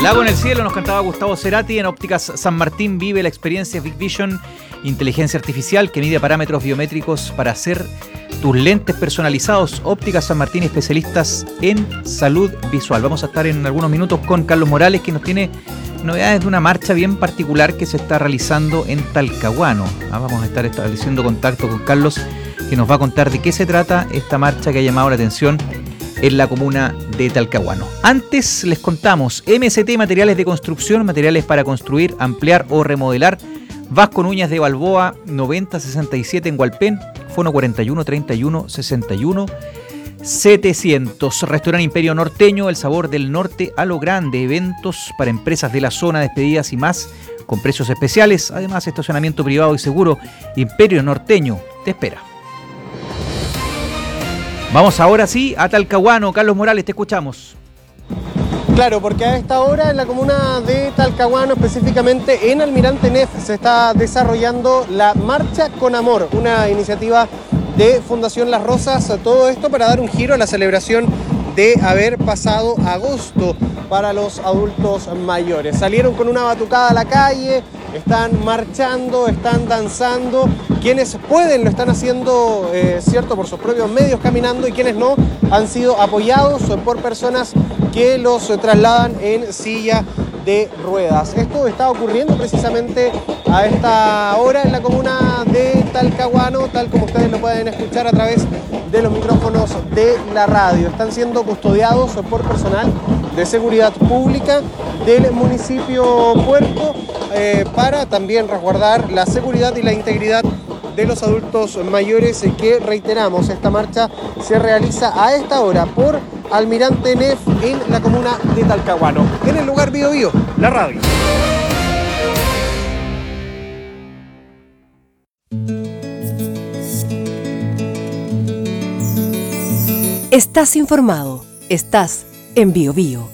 Lago en el cielo nos cantaba Gustavo Cerati. En Ópticas San Martín vive la experiencia Big Vision, inteligencia artificial que mide parámetros biométricos para hacer tus lentes personalizados. Ópticas San Martín, especialistas en salud visual. Vamos a estar en algunos minutos con Carlos Morales, que nos tiene novedades de una marcha bien particular que se está realizando en Talcahuano. Vamos a estar estableciendo contacto con Carlos, que nos va a contar de qué se trata esta marcha que ha llamado la atención en la comuna de Talcahuano. Antes les contamos, MST Materiales de Construcción, materiales para construir, ampliar o remodelar. Vasco Núñez de Balboa, 9067 en Hualpén, Fono 41 31 61 700. Restaurante Imperio Norteño, el sabor del norte a lo grande. Eventos para empresas de la zona, despedidas y más, con precios especiales. Además, estacionamiento privado y seguro. Imperio Norteño te espera. Vamos ahora sí a Talcahuano. Carlos Morales, te escuchamos. Claro, porque a esta hora en la comuna de Talcahuano, específicamente en Almirante Neff, se está desarrollando la Marcha con Amor, una iniciativa de Fundación Las Rosas. Todo esto para dar un giro a la celebración de haber pasado agosto para los adultos mayores. Salieron con una batucada a la calle, están marchando, están danzando. Quienes pueden lo están haciendo, cierto, por sus propios medios, caminando, y quienes no han sido apoyados por personas que los trasladan en silla de ruedas. Esto está ocurriendo precisamente a esta hora en la comuna de Talcahuano, tal como ustedes lo pueden escuchar a través de los micrófonos de la radio. Están siendo custodiados por personal de seguridad pública del municipio Puerto para también resguardar la seguridad y la integridad de los adultos mayores, que reiteramos, esta marcha se realiza a esta hora por Almirante Neff en la comuna de Talcahuano. En el lugar Bio Bio, la radio. Estás informado, estás en Bio Bio.